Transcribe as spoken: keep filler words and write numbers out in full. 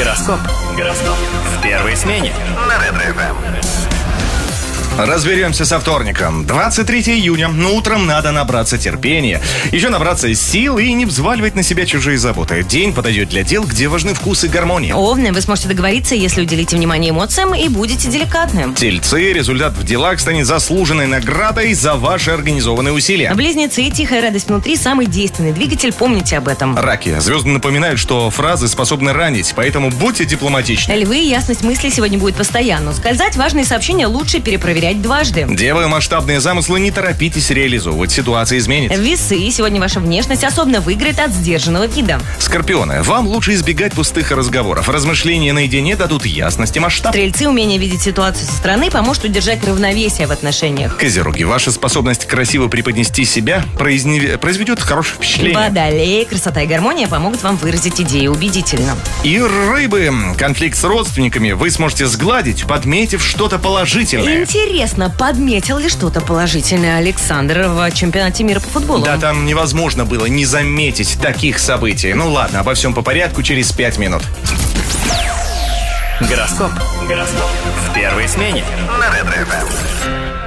Гороскоп. Гороскоп. В первой смене. На Ретро-эф эм. Разберемся со вторником. двадцать третьего июня. Ну, утром надо набраться терпения. Еще набраться сил и не взваливать на себя чужие заботы. День подойдет для дел, где важны вкус и гармония. Овны, вы сможете договориться, если уделите внимание эмоциям и будете деликатным. Тельцы, результат в делах станет заслуженной наградой за ваши организованные усилия. Близнецы, тихая радость внутри, самый действенный двигатель, помните об этом. Раки, звезды напоминают, что фразы способны ранить, поэтому будьте дипломатичны. Львы, ясность мыслей сегодня будет постоянно. Ускользать, важные сообщения лучше перепроверять дважды. Девы, масштабные замыслы не торопитесь реализовывать, ситуация изменится. Весы, сегодня ваша внешность особенно выиграет от сдержанного вида. Скорпионы, вам лучше избегать пустых разговоров. Размышления наедине дадут ясность и масштаб. Стрельцы, умение видеть ситуацию со стороны поможет удержать равновесие в отношениях. Козероги, ваша способность красиво преподнести себя произне... произведет хорошее впечатление. Водолеи, красота и гармония помогут вам выразить идеи убедительно. И рыбы, конфликт с родственниками вы сможете сгладить, подметив что-то положительное. Интересно, подметил ли что-то положительное Александр в чемпионате мира по футболу? Да, там невозможно было не заметить таких событий. Ну ладно, обо всем по порядку через пять минут. Гороскоп. Гороскоп. В первой смене. На Ретро-эф эм.